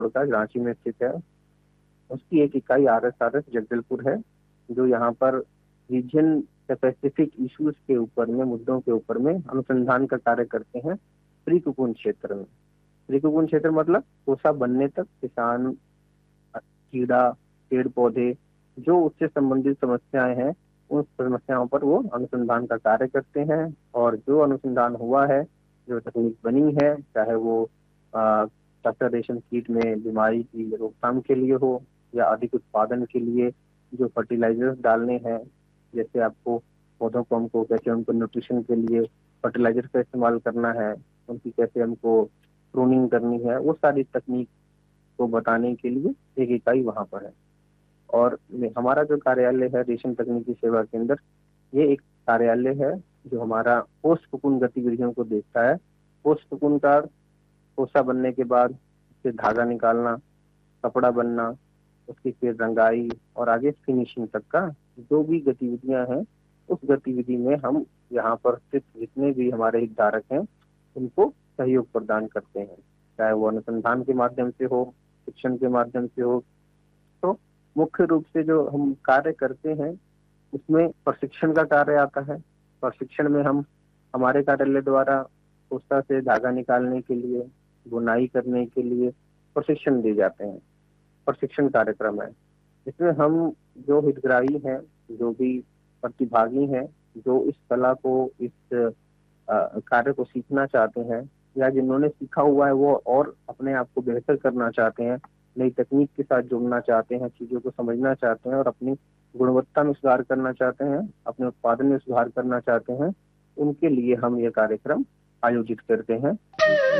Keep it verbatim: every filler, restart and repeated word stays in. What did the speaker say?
का रांची में स्थित है। उसकी एक इकाई R S R S Jagdalpur है, जो यहाँ पर रीजन स्पेसिफिक इश्यूज के ऊपर में, मुद्दों के ऊपर में अनुसंधान का कार्य करते हैं प्री कुकुन क्षेत्र में। प्री कुकुन क्षेत्र मतलब कोसा बनने तक किसान, कीड़ा, पेड़ पौधे, जो उससे संबंधित समस्याएं हैं, उन समस्याओं पर वो अनुसंधान का कार्य करते हैं। और जो अनुसंधान हुआ है, जो तकनीक बनी है, चाहे वो टसर रेशम कीट में बीमारी की रोकथाम के लिए हो या अधिक उत्पादन के लिए जो फर्टिलाइजर्स डालने हैं, जैसे आपको पौधों को हमको कैसे उनको न्यूट्रिशन के लिए फर्टिलाइजर का इस्तेमाल करना है, उनकी कैसे हमको प्रूनिंग करनी है, वो सारी तकनीक को बताने के लिए एक इकाई वहाँ पर है। और हमारा जो कार्यालय है रेशम तकनीकी सेवा केंद्र, ये एक कार्यालय है जो हमारा पोस्ट कुकुन गतिविधियों को देखता है। पोस्ट कुकुन का कोसा बनने के बाद उससे धागा निकालना, कपड़ा बनना, उसकी फिर रंगाई और आगे फिनिशिंग तक का जो भी गतिविधियां हैं, उस गतिविधि में हम यहाँ पर स्थित जितने भी हमारे हितधारक हैं उनको सहयोग प्रदान करते हैं, चाहे वो अनुसंधान के माध्यम से हो, शिक्षण के माध्यम से हो। तो मुख्य रूप से जो हम कार्य करते हैं उसमें प्रशिक्षण का कार्य आता है। प्रशिक्षण में हम हमारे कार्यालय द्वारा कोसा से धागा निकालने के लिए, बुनाई करने के लिए प्रशिक्षण दिए जाते हैं। प्रशिक्षण कार्यक्रम है, इसमें हम जो हितग्राही हैं, जो भी प्रतिभागी हैं, जो इस कला को, इस कार्य को सीखना चाहते हैं या जिन्होंने सीखा हुआ है वो और अपने आप को बेहतर करना चाहते हैं, नई तकनीक के साथ जुड़ना चाहते हैं, चीज़ों को समझना चाहते हैं और अपनी गुणवत्ता में सुधार करना चाहते हैं, अपने उत्पादन में सुधार करना चाहते हैं, उनके लिए हम ये कार्यक्रम आयोजित करते हैं।